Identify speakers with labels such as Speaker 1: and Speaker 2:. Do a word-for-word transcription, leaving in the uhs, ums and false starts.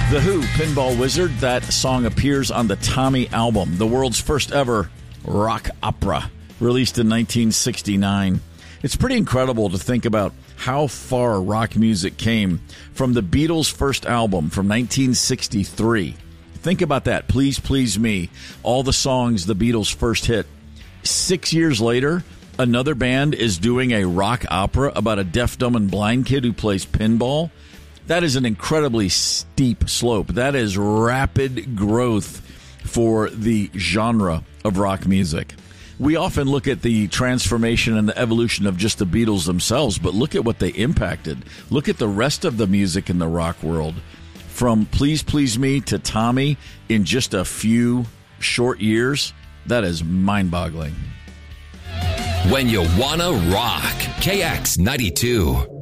Speaker 1: The Who, Pinball Wizard. That song appears on the Tommy album, the world's first ever rock opera, released in nineteen sixty-nine. It's pretty incredible to think about how far rock music came from the Beatles' first album from nineteen sixty-three. Think about that. Please, Please Me. All the songs the Beatles first hit. Six years later, another band is doing a rock opera about a deaf, dumb, and blind kid who plays pinball. That is an incredibly steep slope. That is rapid growth for the genre of rock music. We often look at the transformation and the evolution of just the Beatles themselves, but look at what they impacted. Look at the rest of the music in the rock world. From Please Please Me to Tommy in just a few short years, that is mind-boggling.
Speaker 2: When you wanna rock, K X ninety-two.